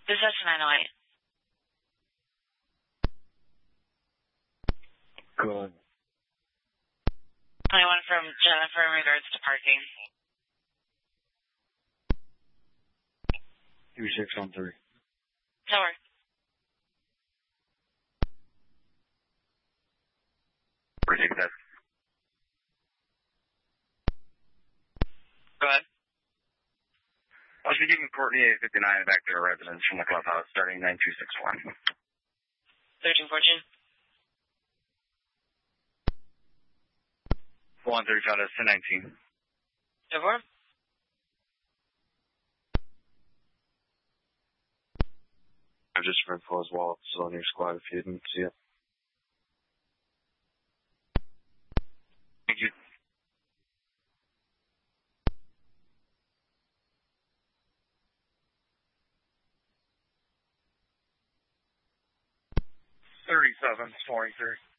This is 908. Good. 21 from Jennifer in regards to parking. 2613. Tower. Predict that. Go ahead. I was giving Courtney a 59 back to her residence from the clubhouse starting 9261. 1314. 130 out of 1019. Deborah? I just read for his wallet, still on your squad if you didn't see it. Thank you. $37.23.